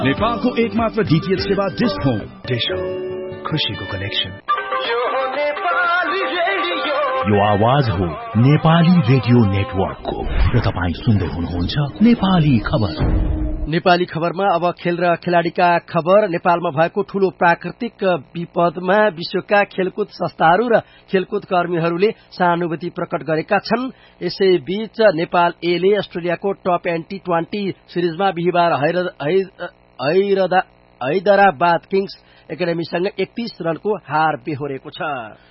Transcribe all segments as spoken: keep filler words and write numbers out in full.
नेपालको एकमात्र डीटीएच सेवा डिश होम। डिश होम, खुशीको कनेक्सन। यो आवाज हो नेपाली रेडियो नेटवर्कको र तपाईँ सुन्दै हुनुहुन्छ नेपाली खबर। नेपाली खबरमा अब खेल र खेलाड़ीका खबर। नेपालमा भएको ठूलो प्राकृतिक विपदमा विश्वका खेलकुद संस्थाहरू र खेलकुद कर्मीहरूले सहानुभूति प्रकट गरेका छन्। यसैबीच नेपाल एले अस्ट्रेलियाको टप एन्ड टी ट्वेन्टी सिरिजमा बिहिबार हैदराबाद किङ्स एकाडेमीसँग एकतीस रनको हार बेहोरेको छ।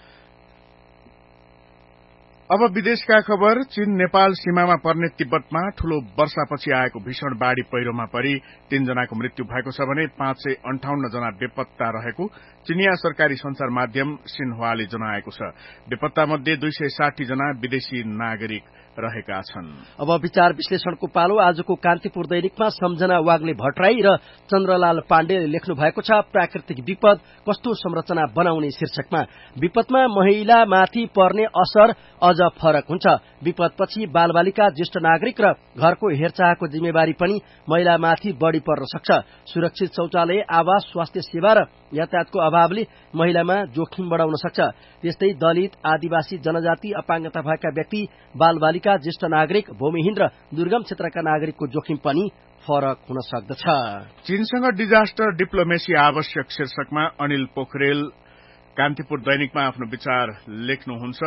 अब विदेशका खबर। चीन नेपाल सीमामा पर्ने तिब्बतमा ठूलो वर्षापछि आएको भीषण बाढ़ी पहिरोमा परि तीनजनाको मृत्यु भएको छ भने पाँच सय अन्ठाउन्न जना बेपत्ता रहेको चिनिया सरकारी संचार माध्यम सिन्हुवाले जनाएको छ। बेपत्ता मध्ये दुई सय साठी जना विदेशी नागरिक रहेका छन्। अब विचार विश्लेषणको पालो। आजको कान्तिपुर दैनिकमा सम्झना वाग्ले भट्टराई र चन्द्रलाल पाण्डेले लेख्नु भएको छ प्राकृतिक विपद कस्तो संरचना बनाउने शीर्षकमा। विपदमा महिलामाथि पर्ने असर अझ फरक हुन्छ। विपदपछि बालबालिका, ज्येष्ठ नागरिक र घरको हेरचाहको जिम्मेवारी पनि महिलामाथि बढ़ी पर्न सक्छ। सुरक्षित शौचालय, आवास, स्वास्थ्य सेवा र यातायातको अभावले महिलामा जोखिम बढ़ाउन सक्छ। त्यस्तै दलित, आदिवासी, जनजाति, अपाङ्गता भएका व्यक्ति, बालबालिका, ज्येष्ठ नागरिक, भूमिहीन र दुर्गम क्षेत्रका नागरिकको जोखिम पनि फरक हुन सक्दछ। चीनसँग डिजास्टर डिप्लोमेसी आवश्यक शीर्षकमा अनिल पोखरेल कान्तिपुर दैनिकमा आफ्नो विचार लेख्नुहुन्छ।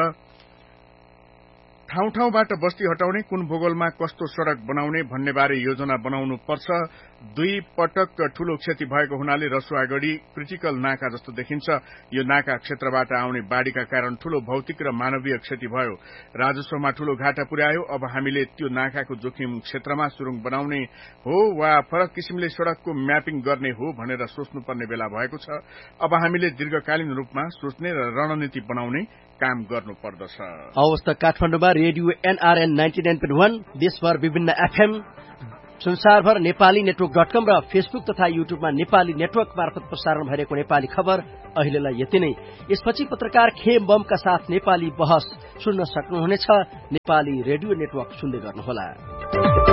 ठाउँ ठाउँबाट बस्ती हटाउने, कुन भूगोलमा कस्तो सड़क बनाउने भन्नेबारे योजना बनाउनु पर्छ। दुई पटक ठूलो क्षति भएको हुनाले रसुवागढ़ी क्रिटिकल नाका जस्तो देखिन्छ। यो नाका क्षेत्रबाट आउने बाढ़ीका कारण ठूलो भौतिक र मानवीय क्षति भयो। राजस्वमा ठूलो घाटा पुर्यायो। अब हामीले त्यो नाकाको जोखिम क्षेत्रमा सुरुङ बनाउने हो वा फरक किसिमले सड़कको म्यापिङ गर्ने हो भनेर सोच्नुपर्ने बेला भएको छ। अब हामीले दीर्घकालीन रूपमा सोच्ने र रणनीति बनाउने काम गर्नु पर्दछ। हवस् त काठमाडौँमा radio NRN ninety nine point वन, देशभर विभिन्न एफएम, संसारभर नेपाली नेटवर्क डट कम र फेसबुक तथा युट्युबमा नेपाली नेटवर्क मार्फत प्रसारण भइरहेको नेपाली खबर अहिलेलाई यति नै। यसपछि पत्रकार खेम बमका साथ नेपाली बहस सुन्न सक्नुहुनेछ। नेपाली रेडियो नेटवर्क सुन्दै गर्नुहोला।